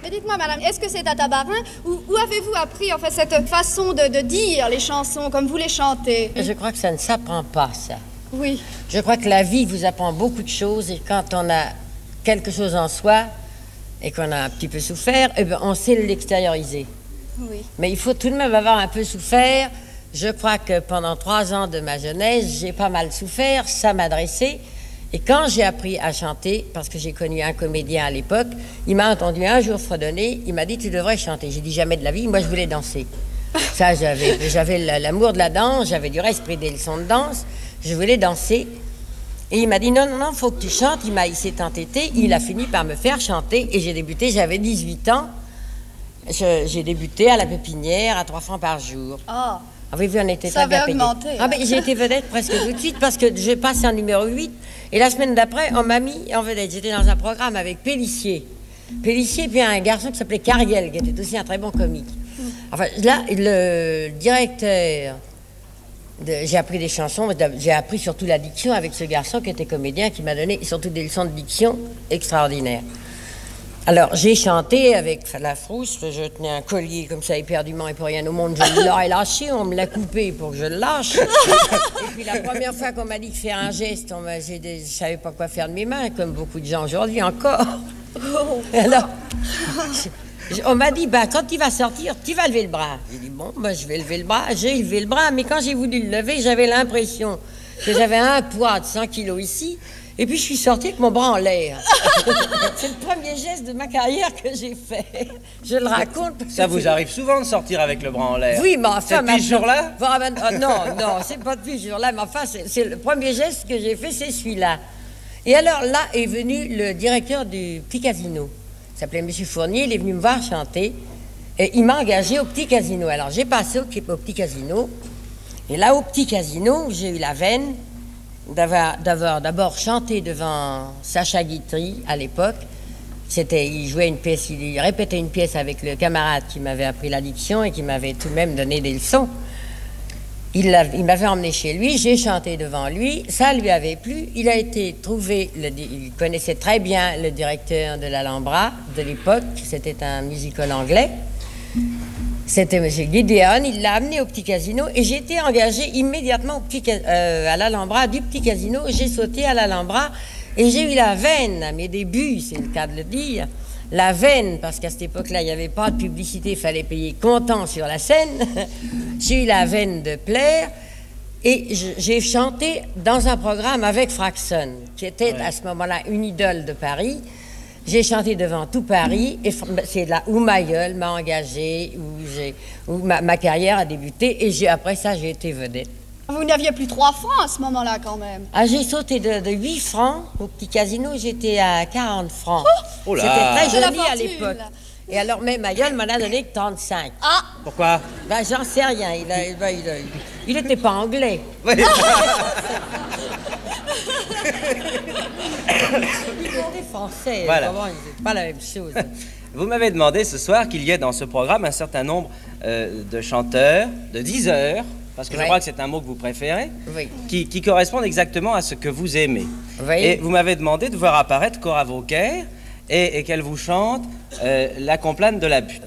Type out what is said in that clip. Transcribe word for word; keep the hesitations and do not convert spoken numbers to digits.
Mais dites-moi, madame, est-ce que c'est à Tabarin ou où avez-vous appris en fait cette façon de, de dire les chansons comme vous les chantez? Je crois que ça ne s'apprend pas, ça. Oui. Je crois que la vie vous apprend beaucoup de choses et quand on a quelque chose en soi et qu'on a un petit peu souffert, eh bien, on sait l'extérioriser. Oui. Mais il faut tout de même avoir un peu souffert. Je crois que pendant trois ans de ma jeunesse, j'ai pas mal souffert, ça m'a dressé. Et quand j'ai appris à chanter, parce que j'ai connu un comédien à l'époque, il m'a entendu un jour fredonner, il m'a dit « tu devrais chanter ». J'ai dit « jamais de la vie, moi je voulais danser ». Ça, j'avais, j'avais l'amour de la danse, j'avais du reste pris des leçons de danse, je voulais danser. Et il m'a dit « non, non, non, faut que tu chantes ». Il m'a, il s'est entêté, il a fini par me faire chanter et j'ai débuté, j'avais dix-huit ans. Je, j'ai débuté à la Pépinière à trois francs par jour. Oh. Ah oui, on était Ça pas bien avait payés. augmenté. Ah ben, j'ai été vedette presque tout de suite parce que j'ai passé en numéro huit et la semaine d'après, on m'a mis en vedette. J'étais dans un programme avec Pélissier. Pélissier, puis un garçon qui s'appelait Cariel, qui était aussi un très bon comique. Enfin, là, le directeur, de, j'ai appris des chansons, j'ai appris surtout la diction avec ce garçon qui était comédien, qui m'a donné surtout des leçons de diction extraordinaires. Alors, j'ai chanté avec la frousse, je tenais un collier comme ça éperdument et pour rien au monde, je l'ai lâché, on me l'a coupé pour que je le lâche. Et puis la première fois qu'on m'a dit de faire un geste, on m'a, j'ai des, je ne savais pas quoi faire de mes mains, comme beaucoup de gens aujourd'hui encore. Alors, je, on m'a dit, bah, quand tu vas sortir, tu vas lever le bras. J'ai dit, bon, bah, je vais lever le bras, j'ai levé le bras, mais quand j'ai voulu le lever, j'avais l'impression que j'avais un poids de cent kilos ici. Et puis je suis sortie avec mon bras en l'air. C'est le premier geste de ma carrière que j'ai fait. Je le raconte. Ça vous arrive souvent de sortir avec le bras en l'air? Oui, mais enfin... C'est depuis ce jour-là? Oh, non, non, c'est pas depuis ce jour-là, mais enfin, c'est, c'est le premier geste que j'ai fait, c'est celui-là. Et alors là est venu le directeur du Petit Casino. Il s'appelait M. Fournier, il est venu me voir chanter. Et il m'a engagé au Petit Casino. Alors j'ai passé au, au Petit Casino. Et là, au Petit Casino, j'ai eu la veine d'avoir, d'avoir d'abord chanté devant Sacha Guitry à l'époque. C'était, il jouait une pièce, il répétait une pièce avec le camarade qui m'avait appris la diction et qui m'avait tout de même donné des leçons. Il, il m'avait emmené chez lui, j'ai chanté devant lui, ça lui avait plu. Il a été trouvé, le, il connaissait très bien le directeur de l'Alhambra de l'époque, c'était un musical anglais. C'était M. Gideon, il l'a amené au Petit Casino et j'ai été engagée immédiatement au petit, euh, à l'Alhambra du Petit Casino. J'ai sauté à l'Alhambra et j'ai eu la veine à mes débuts, c'est le cas de le dire, la veine, parce qu'à cette époque-là, il n'y avait pas de publicité, il fallait payer comptant sur la scène. J'ai eu la veine de plaire et j'ai chanté dans un programme avec Fraxon, qui était ouais. à ce moment-là une idole de Paris. J'ai chanté devant tout Paris et c'est là où ma gueule m'a engagée, où, j'ai, où ma, ma carrière a débuté et j'ai, après ça, j'ai été vedette. Vous n'aviez plus trois francs à ce moment-là, quand même. Ah, j'ai sauté de, de huit francs au Petit Casino, j'étais à quarante francs. Oh là. C'était très joli à l'époque. Et alors, mais ma gueule m'en a donné que trente-cinq. Ah. Pourquoi? Ben, j'en sais rien, il a, ben, il a, il n'était pas anglais. Oui. Il était français, voilà. Vraiment, c'est pas la même chose. Vous m'avez demandé ce soir qu'il y ait dans ce programme un certain nombre euh, de chanteurs, de diseurs, parce que oui. je crois que c'est un mot que vous préférez, oui. qui, qui correspondent exactement à ce que vous aimez. Oui. Et vous m'avez demandé de voir apparaître Cora Vauquer et, et qu'elle vous chante euh, La Complainte de la Butte.